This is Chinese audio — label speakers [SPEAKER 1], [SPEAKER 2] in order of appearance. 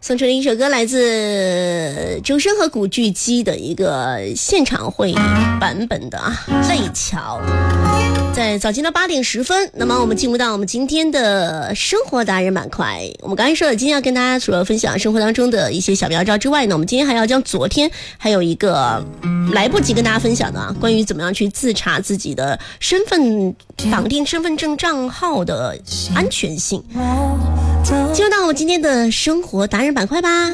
[SPEAKER 1] 送出的一首歌来自周深和古巨基的一个现场会版本的泪桥，在早间的8点10分。那么我们进入到我们今天的生活达人板块。我们刚才说了，今天要跟大家除了分享生活当中的一些小妙招之外呢，我们今天还要将昨天还有一个来不及跟大家分享的关于怎么样去自查自己的身份绑定身份证账号的安全性，进入到我们今天的生活达人板块吧。